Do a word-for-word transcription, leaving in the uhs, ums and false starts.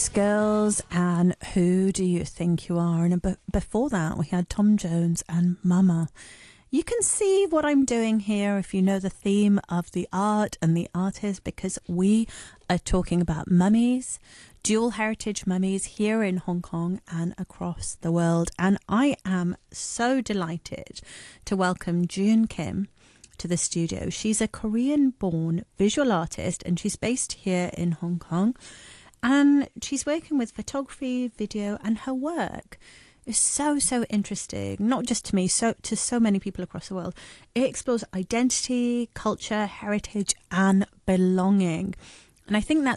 Spice Girls and Who Do You Think You Are? And b- before that, we had Tom Jones and Mama. You can see what I'm doing here if you know the theme of the art and the artist, because we are talking about mummies, dual heritage mummies here in Hong Kong and across the world. And I am so delighted to welcome June Kim to the studio. She's a Korean-born visual artist and she's based here in Hong Kong. And she's working with photography, video, and her work is so, so interesting, not just to me, so to so many people across the world. It explores identity, culture, heritage, and belonging. And I think that's